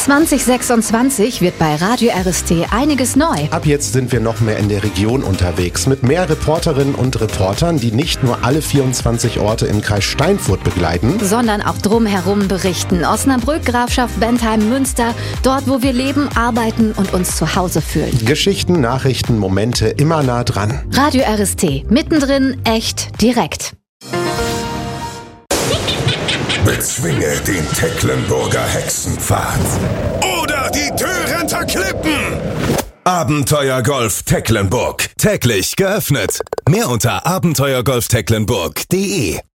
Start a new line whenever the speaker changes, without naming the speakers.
2026 wird bei Radio RST einiges neu.
Ab jetzt sind wir noch mehr in der Region unterwegs mit mehr Reporterinnen und Reportern, die nicht nur alle 24 Orte im Kreis Steinfurt begleiten,
sondern auch drumherum berichten. Osnabrück, Grafschaft Bentheim, Münster, dort wo wir leben, arbeiten und uns zu Hause fühlen.
Geschichten, Nachrichten, Momente immer nah dran.
Radio RST, mittendrin, echt, direkt.
Bezwinge den Tecklenburger Hexenpfad. Oder die Thüringer Klippen. Abenteuergolf Tecklenburg. Täglich geöffnet. Mehr unter abenteuergolftecklenburg.de.